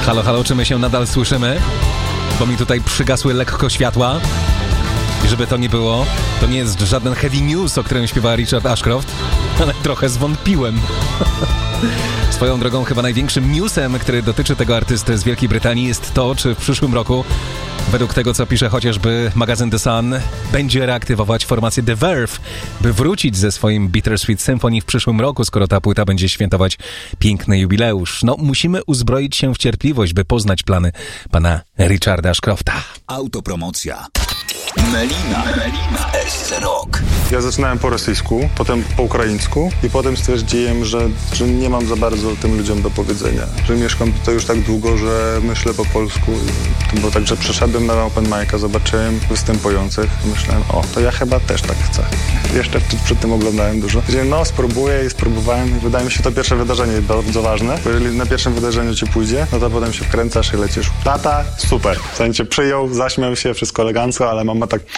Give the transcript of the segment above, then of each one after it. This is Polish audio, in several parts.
Halo, halo, czy my się nadal słyszymy? Bo mi tutaj przygasły lekko światła. I żeby to nie było, to nie jest żaden heavy news, o którym śpiewa Richard Ashcroft, ale trochę zwątpiłem. Swoją drogą chyba największym newsem, który dotyczy tego artysty z Wielkiej Brytanii, jest to, czy w przyszłym roku, według tego co pisze chociażby magazyn The Sun, będzie reaktywować formację The Verve, by wrócić ze swoim Bittersweet Symphony w przyszłym roku, skoro ta płyta będzie świętować piękny jubileusz. No, musimy uzbroić się w cierpliwość, by poznać plany pana Richarda Ashcrofta. Autopromocja. Melina SC Rock. Ja zaczynałem po rosyjsku, potem po ukraińsku i potem stwierdziłem, że nie mam za bardzo tym ludziom do powiedzenia. Że mieszkam tutaj już tak długo, że myślę po polsku. To było tak, że przeszedłem na open mic'a, zobaczyłem występujących i myślałem, to ja chyba też tak chcę. Jeszcze przed tym oglądałem dużo. Powiedziałem, spróbuję i spróbowałem. I wydaje mi się, to pierwsze wydarzenie jest bardzo ważne, bo jeżeli na pierwszym wydarzeniu ci pójdzie, no to potem się wkręcasz i lecisz. Tata, super. W sensie przyjął, zaśmiał się, wszystko elegancko, ale mama tak,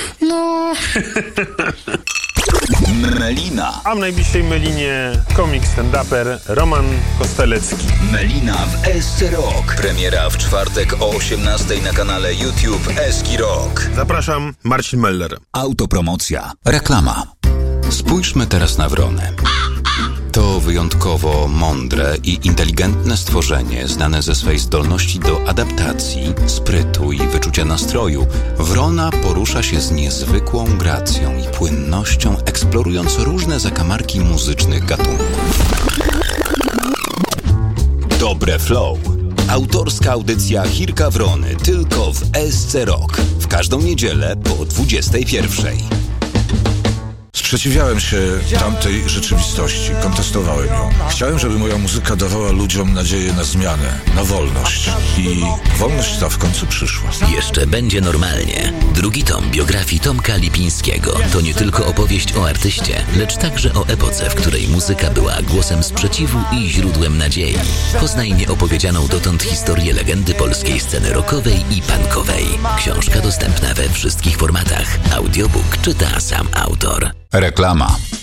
Melina. A w najbliższej Melinie komik stand-uper Roman Kostelecki. Melina w SC Rock. Premiera w czwartek o 18:00 na kanale YouTube SC Rock. Zapraszam, Marcin Meller. Autopromocja. Reklama. Spójrzmy teraz na wronę. To wyjątkowo mądre i inteligentne stworzenie, znane ze swej zdolności do adaptacji, sprytu i wyczucia nastroju. Wrona porusza się z niezwykłą gracją i płynnością, eksplorując różne zakamarki muzycznych gatunków. Dobre flow. Autorska audycja Chirka Wrony tylko w SC Rock. W każdą niedzielę po 21:00. Sprzeciwiałem się tamtej rzeczywistości, kontestowałem ją. Chciałem, żeby moja muzyka dawała ludziom nadzieję na zmianę, na wolność. I wolność ta w końcu przyszła. Jeszcze będzie normalnie. Drugi tom biografii Tomka Lipińskiego to nie tylko opowieść o artyście, lecz także o epoce, w której muzyka była głosem sprzeciwu i źródłem nadziei. Poznaj nieopowiedzianą dotąd historię legendy polskiej sceny rockowej i punkowej. Książka dostępna we wszystkich formatach. Audiobook czyta sam autor. Reklama.